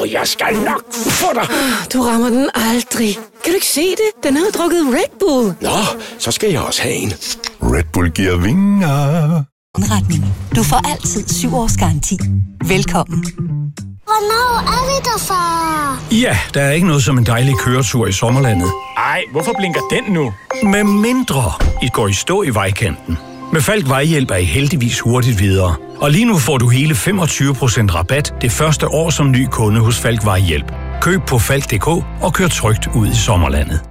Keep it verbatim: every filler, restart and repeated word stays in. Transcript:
og jeg skal nok få dig. Du rammer den aldrig. Kan du ikke se det? Den har drukket Red Bull. Nå, så skal jeg også have en. Red Bull giver vinger. Omretning. Du får altid syv års garanti. Velkommen. Hvornår er vi der, far? Ja, der er ikke noget som en dejlig køretur i sommerlandet. Ej, hvorfor blinker den nu? Med mindre I går i stå i vejkanten. Med Falck Vejhjælp er I heldigvis hurtigt videre. Og lige nu får du hele femogtyve procent rabat det første år som ny kunde hos Falck Vejhjælp. Køb på falck punktum d k og kør trygt ud i sommerlandet.